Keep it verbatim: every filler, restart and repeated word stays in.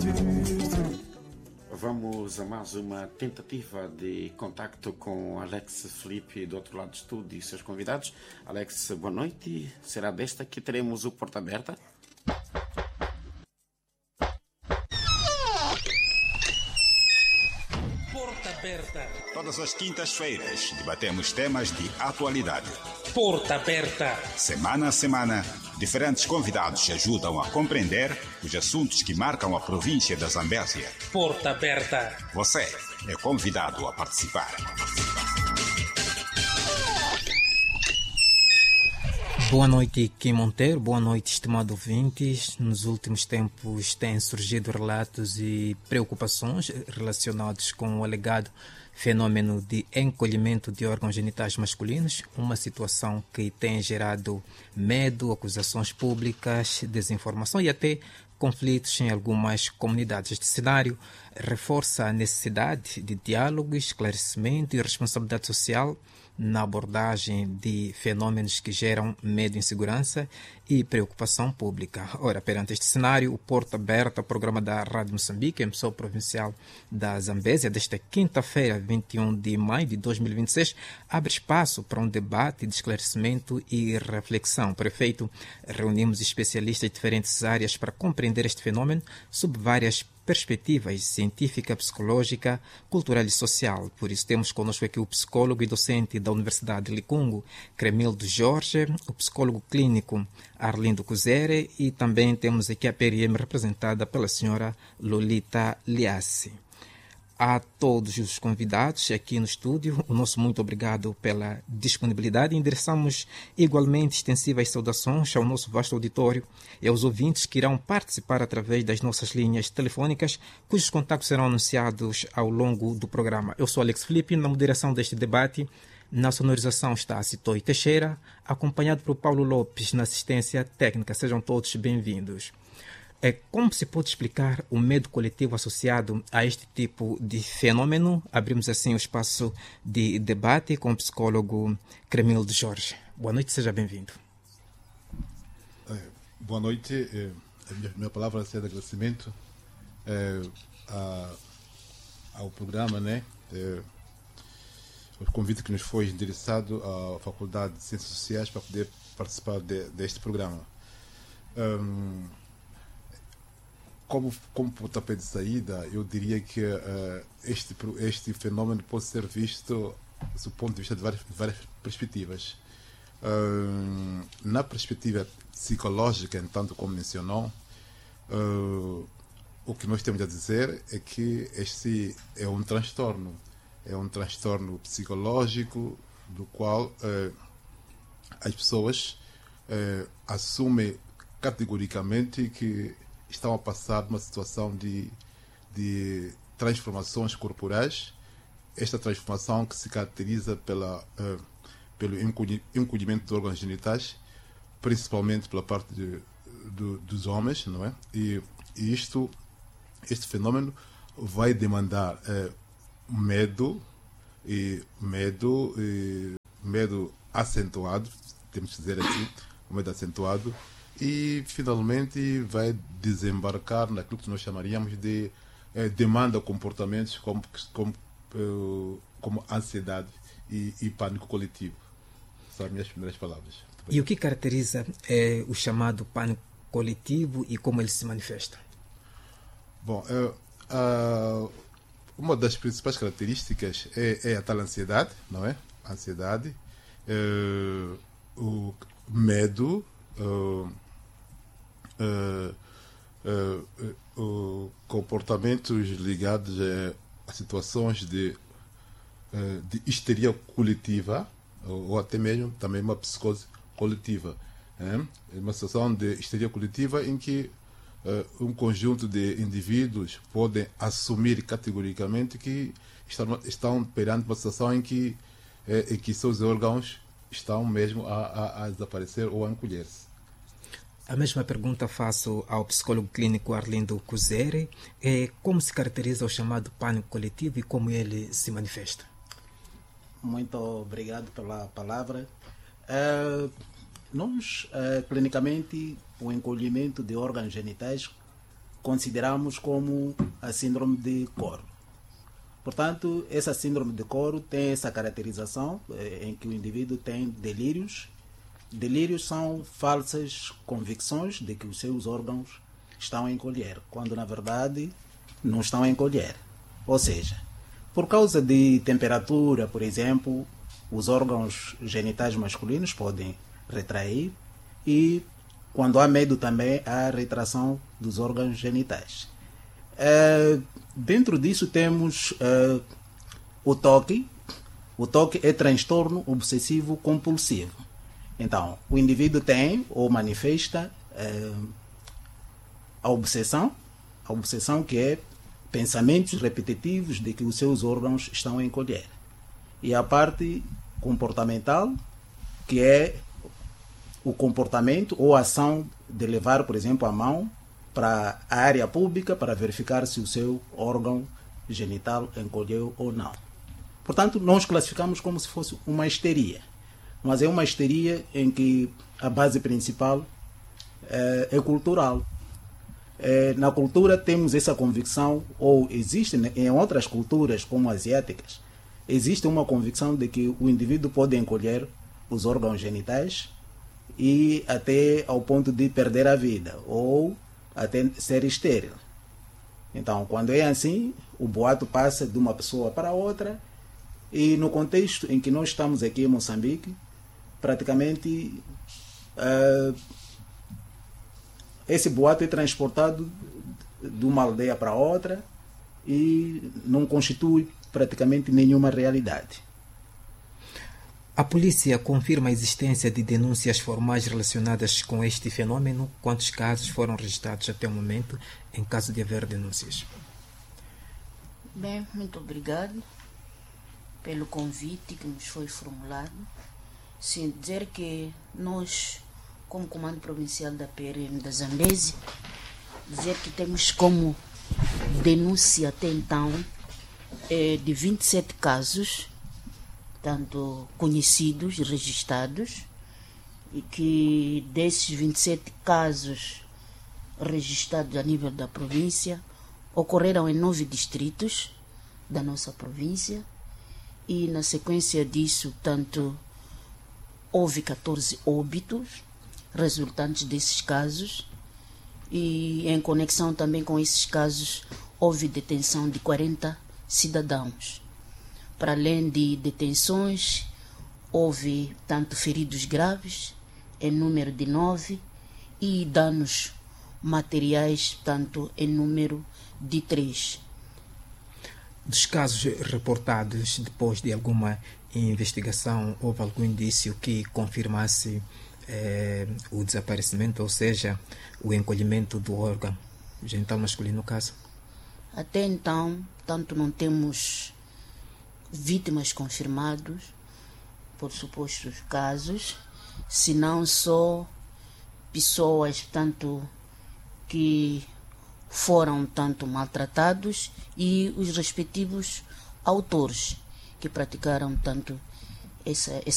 Vamos a mais uma tentativa de contacto com Alex Felipe do outro lado do estúdio e seus convidados. Alex, boa noite. Será desta que teremos o Porta Aberta? Porta Aberta. Todas as quintas-feiras debatemos temas de atualidade. Porta Aberta. Semana a semana, diferentes convidados ajudam a compreender os assuntos que marcam a província da Zambésia. Porta Aberta. Você é convidado a participar. Boa noite, Kim Monteiro. Boa noite, estimados ouvintes. Nos últimos tempos têm surgido relatos e preocupações relacionados com o alegado fenômeno de encolhimento de órgãos genitais masculinos, uma situação que tem gerado medo, acusações públicas, desinformação e até conflitos em algumas comunidades. Este cenário reforça a necessidade de diálogo, esclarecimento e responsabilidade social na abordagem de fenômenos que geram medo, insegurança e preocupação pública. Ora, perante este cenário, o Porta Aberta, programa da Rádio Moçambique, emissão provincial da Zambésia, desta quinta-feira, vinte e um de maio de dois mil e vinte e seis, abre espaço para um debate de esclarecimento e reflexão. Por efeito, reunimos especialistas de diferentes áreas para compreender este fenômeno sob várias perspectivas científica, psicológica, cultural e social. Por isso temos conosco aqui o psicólogo e docente da Universidade de Licungo, Cremildo Jorge, o psicólogo clínico Arlindo Cuzere e também temos aqui a P R M representada pela senhora Lolita Liassi. A todos os convidados aqui no estúdio, o nosso muito obrigado pela disponibilidade. Endereçamos igualmente extensivas saudações ao nosso vasto auditório e aos ouvintes que irão participar através das nossas linhas telefônicas, cujos contactos serão anunciados ao longo do programa. Eu sou Alex Felipe, na moderação deste debate. Na sonorização está Citoi Teixeira, acompanhado por Paulo Lopes na assistência técnica. Sejam todos bem-vindos. É, como se pode explicar o medo coletivo associado a este tipo de fenômeno? Abrimos assim o espaço de debate com o psicólogo Cremildo Jorge. Boa noite, seja bem-vindo. É, boa noite. É, a minha, minha palavra é de agradecimento é, a, ao programa, né? É, o convite que nos foi endereçado à Faculdade de Ciências Sociais para poder participar de, deste programa. Um, Como, como pontapé de saída, eu diria que uh, este, este fenômeno pode ser visto do ponto de vista de várias, de várias perspectivas. Uh, na perspectiva psicológica, tanto como mencionou, uh, o que nós temos a dizer é que este é um transtorno. É um transtorno psicológico do qual uh, as pessoas uh, assumem categoricamente que estão a passar uma situação de, de transformações corporais. Esta transformação que se caracteriza pela, uh, pelo encolhimento de órgãos genitais, principalmente pela parte de, de, dos homens, não é? E, e isto, este fenômeno vai demandar uh, medo, e medo, e medo acentuado, temos que dizer assim, um medo acentuado, e finalmente vai desembarcar naquilo que nós chamaríamos de eh, demanda comportamentos como, como, eh, como ansiedade e, e pânico coletivo. São as minhas primeiras palavras. E o que caracteriza eh, o chamado pânico coletivo e como ele se manifesta? Bom, eh, uh, uma das principais características é, é a tal ansiedade, não é? A ansiedade, eh, o medo, uh, Uh, uh, uh, uh, comportamentos ligados uh, a situações de, uh, de histeria coletiva ou, ou até mesmo também uma psicose coletiva. É uma situação de histeria coletiva em que uh, um conjunto de indivíduos podem assumir categoricamente que estão, estão perante uma situação em que, uh, em que seus órgãos estão mesmo a, a, a desaparecer ou a encolher-se. A mesma pergunta faço ao psicólogo clínico Arlindo Cuzere. É, como se caracteriza o chamado pânico coletivo e como ele se manifesta? Muito obrigado pela palavra. Uh, nós, uh, clinicamente, o encolhimento de órgãos genitais consideramos como a síndrome de Coro. Portanto, essa síndrome de Coro tem essa caracterização eh, em que o indivíduo tem delírios. Delírios são falsas convicções de que os seus órgãos estão a encolher, quando na verdade não estão a encolher. Ou seja, por causa de temperatura, por exemplo, os órgãos genitais masculinos podem retrair e, quando há medo, também há retração dos órgãos genitais. Uh, dentro disso temos uh, o toque. O toque é transtorno obsessivo compulsivo. Então, o indivíduo tem ou manifesta uh, a obsessão, a obsessão que é pensamentos repetitivos de que os seus órgãos estão a encolher. E a parte comportamental, que é o comportamento ou a ação de levar, por exemplo, a mão para a área pública para verificar se o seu órgão genital encolheu ou não. Portanto, nós classificamos como se fosse uma histeria, mas é uma histeria em que a base principal é, é cultural. É, na cultura temos essa convicção, ou existe em outras culturas como asiáticas, existe uma convicção de que o indivíduo pode encolher os órgãos genitais e até ao ponto de perder a vida ou até ser estéril. Então, quando é assim, o boato passa de uma pessoa para outra e no contexto em que nós estamos aqui em Moçambique, praticamente uh, esse boato é transportado de uma aldeia para outra e não constitui praticamente nenhuma realidade. A polícia confirma a existência de denúncias formais relacionadas com este fenômeno. Quantos casos foram registrados até o momento, em caso de haver denúncias? Bem, muito obrigado pelo convite que nos foi formulado. Sim, dizer que nós, como Comando Provincial da P R M da Zambésia, dizer que temos como denúncia até então é, de vinte e sete casos, tanto conhecidos e registrados, e que desses vinte e sete casos registrados a nível da província, ocorreram em nove distritos da nossa província, e na sequência disso, tanto houve catorze óbitos resultantes desses casos, e em conexão também com esses casos houve detenção de quarenta cidadãos. Para além de detenções, houve tanto feridos graves, em número de nove, e danos materiais, tanto em número de três. Dos casos reportados, depois de alguma investigação, houve algum indício que confirmasse eh, o desaparecimento, ou seja, o encolhimento do órgão genital masculino, no caso? Até então, tanto não temos vítimas confirmadas por supostos casos, senão só pessoas tanto que foram tanto maltratados e os respectivos autores que praticaram tanto essa, essa